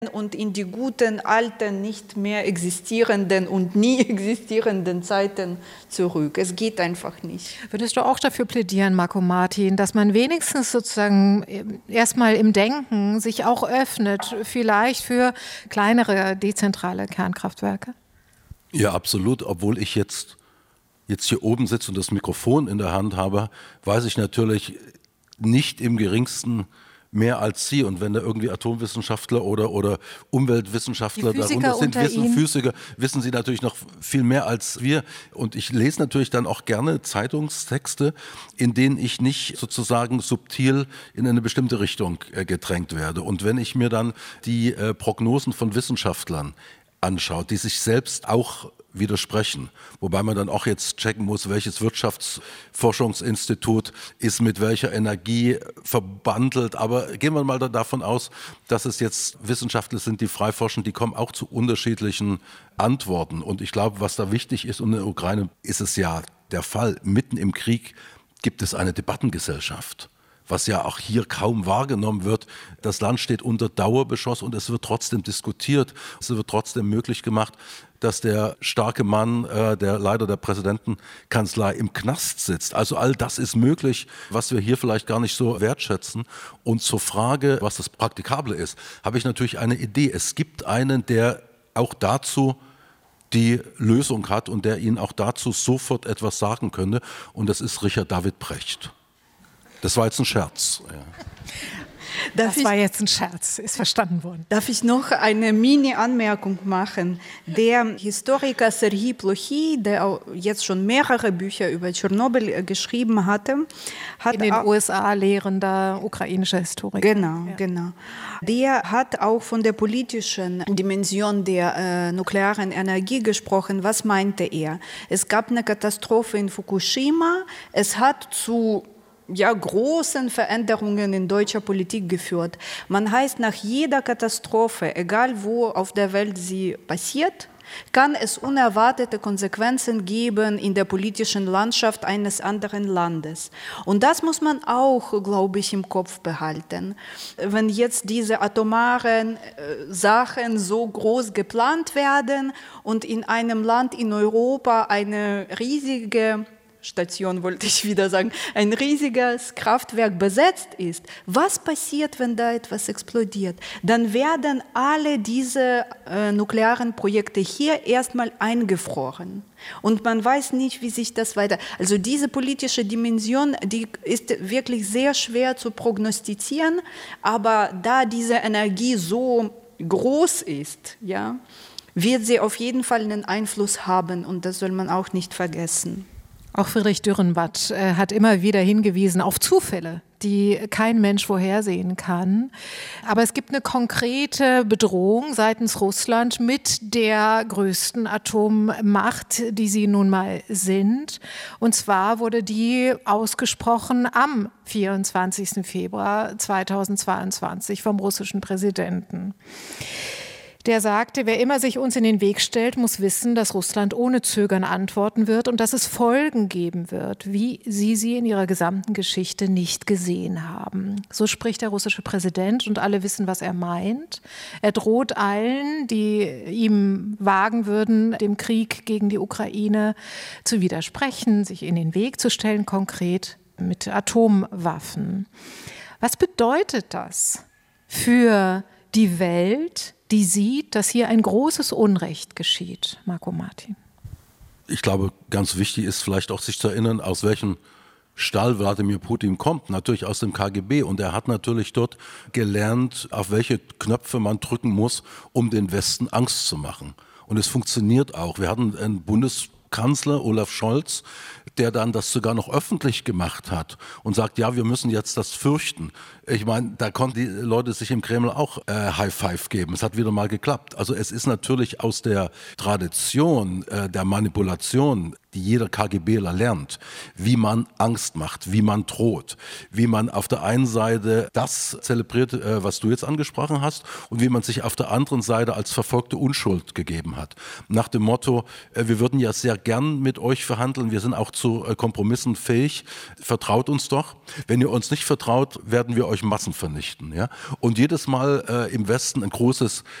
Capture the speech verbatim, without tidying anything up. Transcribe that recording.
und in die guten, alten, nicht mehr existierenden und nie existierenden Zeiten zurück. Es geht einfach nicht. Würdest du auch dafür plädieren, Marco Martin, dass man wenigstens sozusagen erstmal im Denken sich auch öffnet, vielleicht für kleinere, dezentrale Kernkraftwerke? Ja, absolut. Obwohl ich jetzt, jetzt hier oben sitze und das Mikrofon in der Hand habe, weiß ich natürlich nicht im geringsten mehr als Sie. Und wenn da irgendwie Atomwissenschaftler oder, oder Umweltwissenschaftler darunter sind, wissen Ihnen. Physiker, wissen Sie natürlich noch viel mehr als wir. Und ich lese natürlich dann auch gerne Zeitungstexte, in denen ich nicht sozusagen subtil in eine bestimmte Richtung äh, gedrängt werde. Und wenn ich mir dann die äh, Prognosen von Wissenschaftlern anschaut, die sich selbst auch widersprechen. Wobei man dann auch jetzt checken muss, welches Wirtschaftsforschungsinstitut ist mit welcher Energie verbandelt. Aber gehen wir mal davon aus, dass es jetzt Wissenschaftler sind, die frei forschen, die kommen auch zu unterschiedlichen Antworten. Und ich glaube, was da wichtig ist, und in der Ukraine ist es ja der Fall, mitten im Krieg gibt es eine Debattengesellschaft, was ja auch hier kaum wahrgenommen wird. Das Land steht unter Dauerbeschuss und es wird trotzdem diskutiert. Es wird trotzdem möglich gemacht, dass der starke Mann, äh, der Leiter der Präsidentenkanzlei, im Knast sitzt. Also all das ist möglich, was wir hier vielleicht gar nicht so wertschätzen. Und zur Frage, was das Praktikable ist, habe ich natürlich eine Idee. Es gibt einen, der auch dazu die Lösung hat und der Ihnen auch dazu sofort etwas sagen könnte. Und das ist Richard David Precht. Das war jetzt ein Scherz. Ja. Das ich, war jetzt ein Scherz, ist verstanden worden. Darf ich noch eine Mini-Anmerkung machen? Der Historiker Serhii Plokhy, der jetzt schon mehrere Bücher über Tschernobyl geschrieben hatte, hat in den U S A lehrender ukrainischer Historiker. Genau, ja. genau. Der hat auch von der politischen Dimension der äh, nuklearen Energie gesprochen. Was meinte er? Es gab eine Katastrophe in Fukushima. Es hat zu ja, großen Veränderungen in deutscher Politik geführt. Man heißt, nach jeder Katastrophe, egal wo auf der Welt sie passiert, kann es unerwartete Konsequenzen geben in der politischen Landschaft eines anderen Landes. Und das muss man auch, glaube ich, im Kopf behalten. Wenn jetzt diese atomaren äh, Sachen so groß geplant werden und in einem Land in Europa eine riesige Station, wollte ich wieder sagen, ein riesiges Kraftwerk besetzt ist, was passiert, wenn da etwas explodiert? Dann werden alle diese äh, nuklearen Projekte hier erstmal eingefroren. Und man weiß nicht, wie sich das weiter... Also diese politische Dimension, die ist wirklich sehr schwer zu prognostizieren, aber da diese Energie so groß ist, ja, wird sie auf jeden Fall einen Einfluss haben und das soll man auch nicht vergessen. Auch Friedrich Dürrenmatt äh, hat immer wieder hingewiesen auf Zufälle, die kein Mensch vorhersehen kann. Aber es gibt eine konkrete Bedrohung seitens Russland mit der größten Atommacht, die sie nun mal sind. Und zwar wurde die ausgesprochen am vierundzwanzigsten Februar zweitausendzweiundzwanzig vom russischen Präsidenten. Der sagte, wer immer sich uns in den Weg stellt, muss wissen, dass Russland ohne Zögern antworten wird und dass es Folgen geben wird, wie sie sie in ihrer gesamten Geschichte nicht gesehen haben. So spricht der russische Präsident und alle wissen, was er meint. Er droht allen, die ihm wagen würden, dem Krieg gegen die Ukraine zu widersprechen, sich in den Weg zu stellen, konkret mit Atomwaffen. Was bedeutet das für die Welt, die sieht, dass hier ein großes Unrecht geschieht, Marco Martin? Ich glaube, ganz wichtig ist vielleicht auch sich zu erinnern, aus welchem Stall Wladimir Putin kommt, natürlich aus dem K G B. Und er hat natürlich dort gelernt, auf welche Knöpfe man drücken muss, um den Westen Angst zu machen. Und es funktioniert auch. Wir hatten einen Bundeskanzler, Olaf Scholz, der dann das sogar noch öffentlich gemacht hat und sagt, ja, wir müssen jetzt das fürchten. Ich meine, da konnten die Leute sich im Kreml auch äh, High Five geben. Es hat wieder mal geklappt. Also es ist natürlich aus der Tradition äh, der Manipulation die jeder KGBler lernt, wie man Angst macht, wie man droht, wie man auf der einen Seite das zelebriert, was du jetzt angesprochen hast, und wie man sich auf der anderen Seite als verfolgte Unschuld gegeben hat. Nach dem Motto, wir würden ja sehr gern mit euch verhandeln, wir sind auch zu Kompromissen fähig, vertraut uns doch. Wenn ihr uns nicht vertraut, werden wir euch Massen vernichten. Ja? Und jedes Mal äh, im Westen ein großes